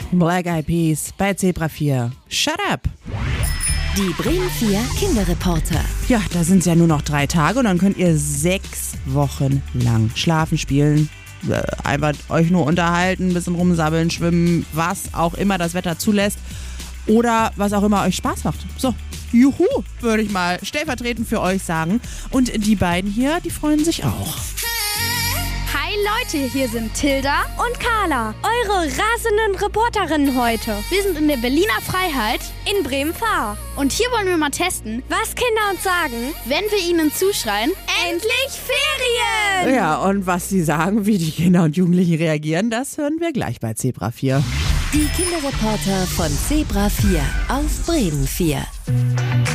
Black Eyed Peas bei Zebra 4. Shut up! Die Bremen 4 Kinderreporter. Ja, da sind es ja nur noch 3 Tage und dann könnt ihr 6 Wochen lang schlafen, spielen, einfach euch nur unterhalten, ein bisschen rumsabbeln, schwimmen, was auch immer das Wetter zulässt oder was auch immer euch Spaß macht. So, juhu, würde ich mal stellvertretend für euch sagen. Und die beiden hier, die freuen sich auch. Hi Leute, hier sind Tilda und Carla, eure rasenden Reporterinnen heute. Wir sind in der Berliner Freiheit in Bremen-Fahr. Und hier wollen wir mal testen, was Kinder uns sagen, wenn wir ihnen zuschreien: Endlich Ferien! Ja, und was sie sagen, wie die Kinder und Jugendlichen reagieren, das hören wir gleich bei Zebra 4. Die Kinderreporter von Zebra 4 auf Bremen 4.